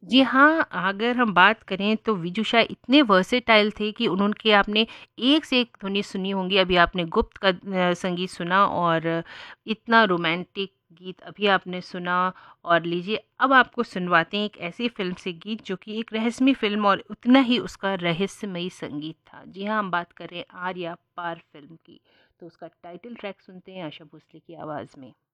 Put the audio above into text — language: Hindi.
जी हाँ, अगर हम बात करें तो विजुषा इतने वर्सेटाइल थे कि उनके आपने एक से एक धुनी सुनी होंगी। अभी आपने गुप्त का संगीत सुना और इतना रोमांटिक गीत अभी आपने सुना। और लीजिए अब आपको सुनवाते हैं एक ऐसी फ़िल्म से गीत जो कि एक रहस्यमयी फ़िल्म और उतना ही उसका रहस्यमयी संगीत था। जी हाँ, हम बात कर रहे हैं आर्या पार फ़िल्म की। तो उसका टाइटल ट्रैक सुनते हैं आशा भोसले की आवाज़ में।